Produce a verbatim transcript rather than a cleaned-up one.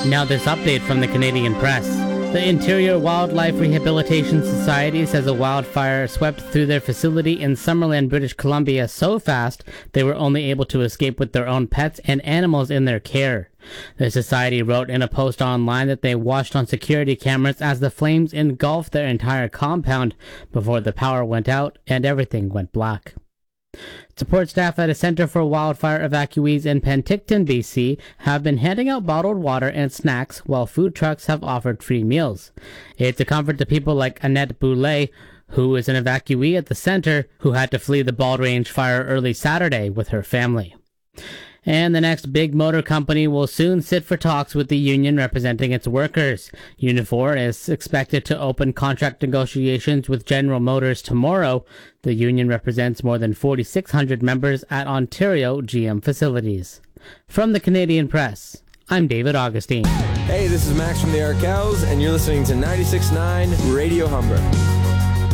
Now this update from the Canadian Press. The Interior Wildlife Rehabilitation Society says a wildfire swept through their facility in Summerland, British Columbia so fast they were only able to escape with their own pets and animals in their care. The society wrote in a post online that they watched on security cameras as the flames engulfed their entire compound before the power went out and everything went black. Support staff at a Center for Wildfire Evacuees in Penticton, B C have been handing out bottled water and snacks while food trucks have offered free meals. It's a comfort to people like Annette Boulay, who is an evacuee at the center who had to flee the Bald Range fire early Saturday with her family. And the next big motor company will soon sit for talks with the union representing its workers. Unifor is expected to open contract negotiations with General Motors tomorrow. The union represents more than forty-six hundred members at Ontario G M facilities. From the Canadian Press, I'm David Augustine. Hey, this is Max from the Arkells, and you're listening to ninety-six point nine Radio Humber.